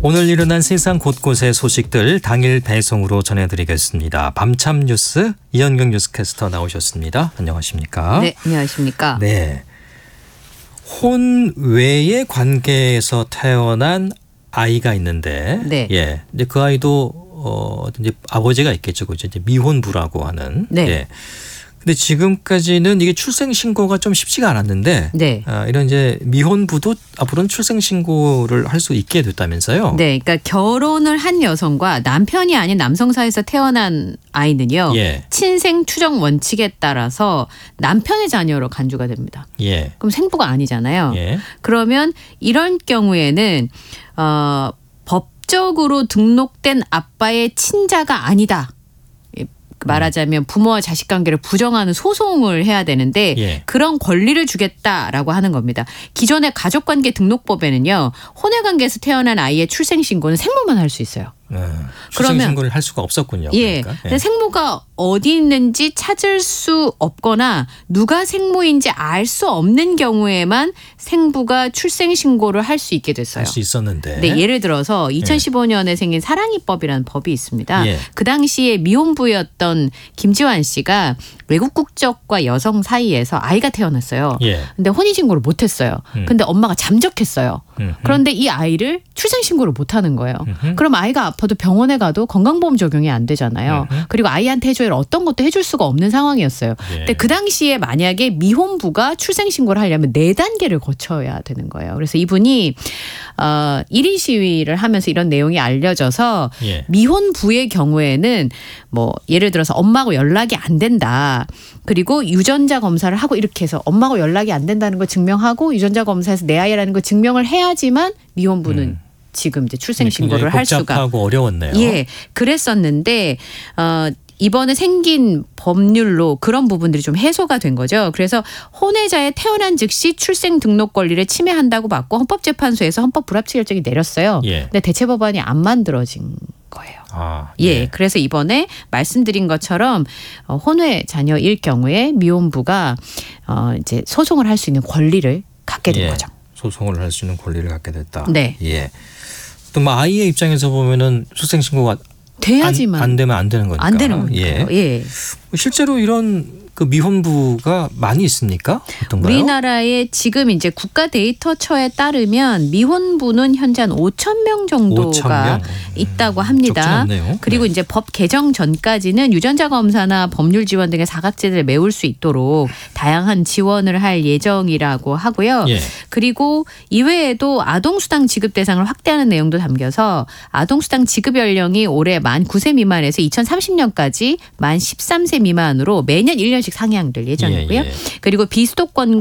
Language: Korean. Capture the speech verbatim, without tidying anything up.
오늘 일어난 세상 곳곳의 소식들 당일 배송으로 전해드리겠습니다. 밤참 뉴스 이현경 뉴스캐스터 나오셨습니다. 안녕하십니까? 네, 안녕하십니까? 네, 혼외의 관계에서 태어난 아이가 있는데, 네. 예, 이제 그 아이도 어 이제 아버지가 있겠죠, 그죠? 이제 미혼부라고 하는. 네. 예. 근데 지금까지는 이게 출생 신고가 좀 쉽지가 않았는데, 네. 아, 이런 이제 미혼부도 앞으로는 출생 신고를 할 수 있게 됐다면서요? 네, 그러니까 결혼을 한 여성과 남편이 아닌 남성 사이에서 태어난 아이는요, 예. 친생 추정 원칙에 따라서 남편의 자녀로 간주가 됩니다. 예. 그럼 생부가 아니잖아요. 예. 그러면 이런 경우에는 어, 법적으로 등록된 아빠의 친자가 아니다. 말하자면 부모와 자식 관계를 부정하는 소송을 해야 되는데 예. 그런 권리를 주겠다라고 하는 겁니다. 기존의 가족관계 등록법에는요. 혼외관계에서 태어난 아이의 출생신고는 생모만 할 수 있어요. 네. 출생 신고를 할 수가 없었군요. 예. 그러니까. 근데 생모가 어디 있는지 찾을 수 없거나 누가 생모인지 알 수 없는 경우에만 생부가 출생 신고를 할 수 있게 됐어요. 할 수 있었는데. 네, 예를 들어서 이천십오 년에 생긴 사랑이법이라는 법이 있습니다. 예. 그 당시에 미혼부였던 김지환 씨가 외국 국적과 여성 사이에서 아이가 태어났어요. 예. 근데 혼인 신고를 못 했어요. 음. 근데 엄마가 잠적했어요. 음흠. 그런데 이 아이를 출생 신고를 못 하는 거예요. 음흠. 그럼 아이가 아파도 병원에 가도 건강보험 적용이 안 되잖아요. 음흠. 그리고 아이한테 해줘야 할 어떤 것도 해줄 수가 없는 상황이었어요. 예. 근데 그 당시에 만약에 미혼부가 출생 신고를 하려면 네 단계를 거쳐야 되는 거예요. 그래서 이분이 어, 일 인 시위를 하면서 이런 내용이 알려져서 예. 미혼부의 경우에는 뭐 예를 들어서 엄마하고 연락이 안 된다. 그리고 유전자 검사를 하고 이렇게 해서 엄마하고 연락이 안 된다는 걸 증명하고 유전자 검사에서 내 아이라는 걸 증명을 해야지만 미혼부는 음. 지금 이제 출생 신고를 할 수가. 복잡하고 어려웠네요. 예, 그랬었는데 어, 이번에 생긴 법률로 그런 부분들이 좀 해소가 된 거죠. 그래서 혼외자의 태어난 즉시 출생 등록 권리를 침해한다고 받고 헌법재판소에서 헌법 불합치 결정이 내렸어요. 예. 근데 대체 법안이 안 만들어진 거예요. 아, 예, 예. 그래서 이번에 말씀드린 것처럼 어, 혼외 자녀일 경우에 미혼부가 어, 이제 소송을 할 수 있는 권리를 갖게 된 예. 거죠. 소송을 할 수 있는 권리를 갖게 됐다. 네. 예. 또 뭐 아이의 입장에서 보면은 출생 신고가 돼야지만 안, 안 되면 안 되는 거니까. 안 되는 거니까요. 예. 예. 실제로 이런 그 미혼부가 많이 있습니까? 어떤가요? 우리나라에 지금 이제 국가 데이터처에 따르면 미혼부는 현재 한 오천 명 정도가 오천 명? 있다고 합니다. 적지 않네요. 그리고 네. 이제 법 개정 전까지는 유전자 검사나 법률 지원 등의 사각지대를 메울 수 있도록 다양한 지원을 할 예정이라고 하고요. 예. 그리고 이외에도 아동수당 지급 대상을 확대하는 내용도 담겨서 아동수당 지급 연령이 올해 만 구 세 미만에서 이천삼십 년까지 만 십삼 세 미만으로 매년 일 년씩 상향될 예정이고요. 예, 예. 그리고 비수도권과